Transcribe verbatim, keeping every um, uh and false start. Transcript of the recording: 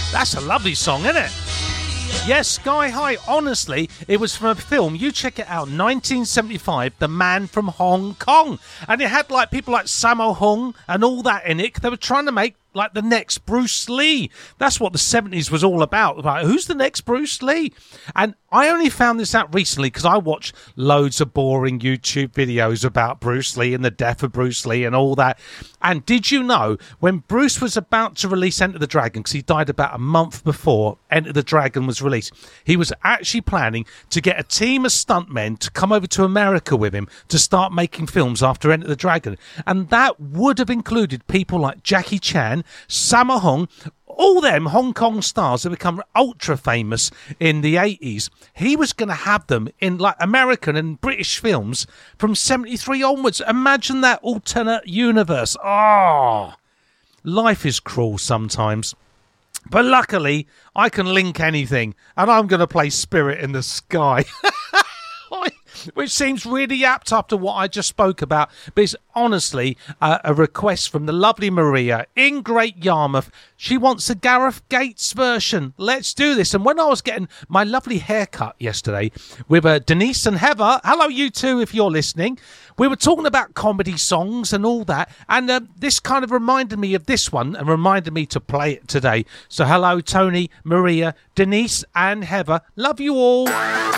That's a lovely song, isn't it? Yes, Sky High. Honestly, it was from a film. You check it out, nineteen seventy-five, The Man from Hong Kong. And it had like people like Sammo Hung and all that in it. They were trying to make like the next Bruce Lee. That's what the seventies was all about. Like, who's the next Bruce Lee? And I only found this out recently because I watched loads of boring YouTube videos about Bruce Lee and the death of Bruce Lee and all that. And did you know, when Bruce was about to release Enter the Dragon, because he died about a month before Enter the Dragon was released, he was actually planning to get a team of stuntmen to come over to America with him to start making films after Enter the Dragon. And that would have included people like Jackie Chan, Sammo Hung, all them Hong Kong stars that become ultra famous in the eighties. He was going to have them in like American and British films from seventy-three onwards. Imagine that alternate universe. Oh, life is cruel sometimes. But luckily, I can link anything, and I'm going to play Spirit in the Sky. Which seems really apt after what I just spoke about. But it's honestly uh, a request from the lovely Maria in Great Yarmouth. She wants a Gareth Gates version. Let's do this. And when I was getting my lovely haircut yesterday with uh, Denise and Heather, hello you two if you're listening, we were talking about comedy songs and all that. And uh, this kind of reminded me of this one and reminded me to play it today. So hello, Tony, Maria, Denise and Heather. Love you all.